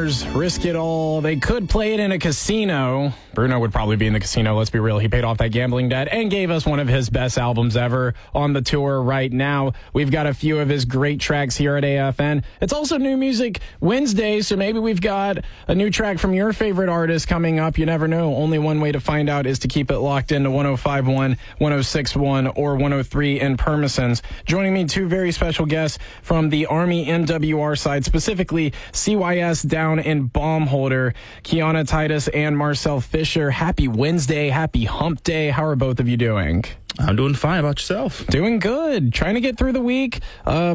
gamblers, risk it all. They could play it in a casino. Bruno would probably be in the casino, let's be real. He paid off that gambling debt and gave us one of his best albums ever on the tour right now. We've got a few of his great tracks here at AFN. It's also New Music Wednesday, so maybe we've got a new track from your favorite artist coming up. You never know. Only one way to find out is to keep it locked into 105.1, 106.1, or 103 in Permisons. Joining me, two very special guests from the Army NWR side, specifically CYS down in Baumholder, Kiana Titus and Marcel Fisher. Happy Wednesday. Happy hump day. How are both of you doing? I'm doing fine. About yourself? Doing good. Trying to get through the week. I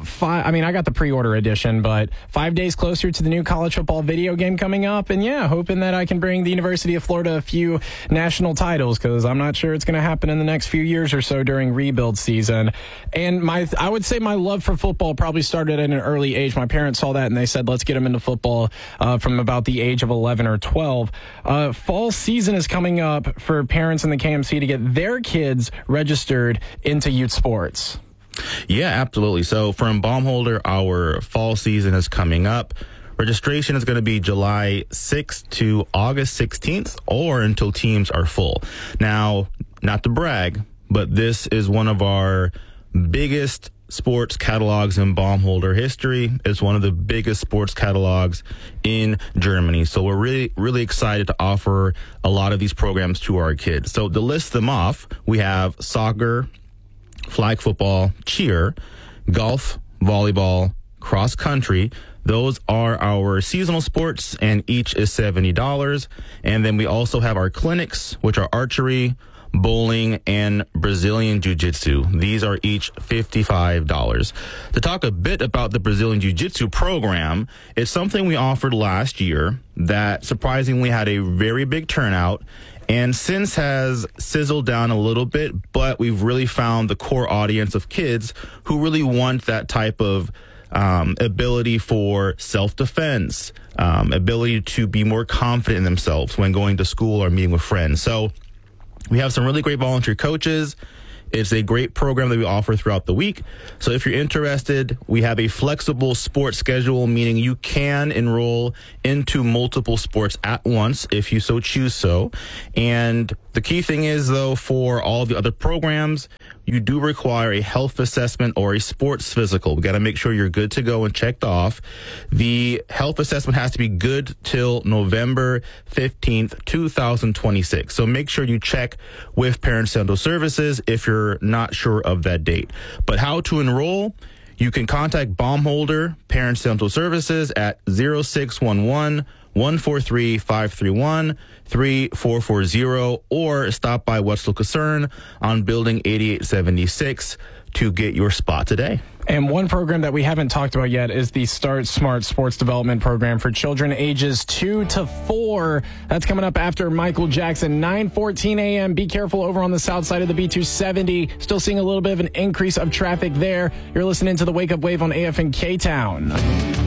got the pre-order edition, but 5 days closer to the new college football video game coming up. And yeah, hoping that I can bring the University of Florida a few national titles, because I'm not sure it's going to happen in the next few years or so during rebuild season. And I would say my love for football probably started at an early age. My parents saw that and they said, let's get them into football from about the age of 11 or 12. Fall season is coming up for parents in the KMC to get their kids registered into youth sports. Yeah, absolutely. So from Baumholder, our fall season is coming up. Registration is going to be July 6th to August 16th or until teams are full. Now, not to brag, but this is one of our biggest sports catalogs in Baumholder history. It's one of the biggest sports catalogs in Germany. So we're really, really excited to offer a lot of these programs to our kids. So to list them off, we have soccer, flag football, cheer, golf, volleyball, cross country. Those are our seasonal sports, and each is $70. And then we also have our clinics, which are archery, bowling, and Brazilian Jiu-Jitsu. These are each $55. To talk a bit about the Brazilian Jiu-Jitsu program, it's something we offered last year that surprisingly had a very big turnout and since has sizzled down a little bit, but we've really found the core audience of kids who really want that type of ability for self-defense, ability to be more confident in themselves when going to school or meeting with friends. So we have some really great volunteer coaches. It's a great program that we offer throughout the week. So if you're interested, we have a flexible sports schedule, meaning you can enroll into multiple sports at once if you so choose so. And the key thing is, though, for all the other programs, you do require a health assessment or a sports physical. We got to make sure you're good to go and checked off. The health assessment has to be good till November 15th, 2026. So make sure you check with Parent Central Services if you're not sure of that date. But how to enroll? You can contact Baumholder Parent Central Services at 0611 143 531 3440 or stop by Wetzel Concern on Building 8876 to get your spot today. And one program that we haven't talked about yet is the Start Smart Sports Development Program for children ages 2 to 4. That's coming up after Michael Jackson, 9:14 a.m. Be careful over on the south side of the B270. Still seeing a little bit of an increase of traffic there. You're listening to the Wake Up Wave on AFN K-Town.